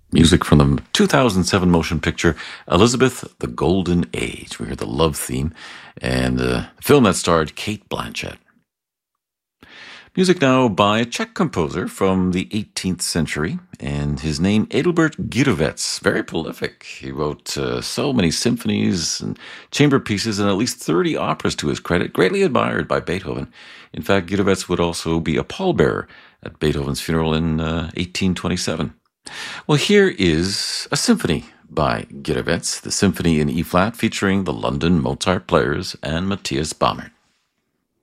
Music from the 2007 motion picture Elizabeth, the Golden Age. We heard the love theme and the film that starred Kate Blanchett. Music now by a Czech composer from the 18th century, and his name Adelbert Gidovec. Very prolific. He wrote so many symphonies and chamber pieces and at least 30 operas to his credit, greatly admired by Beethoven. In fact, Gidovec would also be a pallbearer at Beethoven's funeral in 1827. Well, here is a symphony by Gidovec, the Symphony in E-flat featuring the London Mozart Players and Matthias Bamert.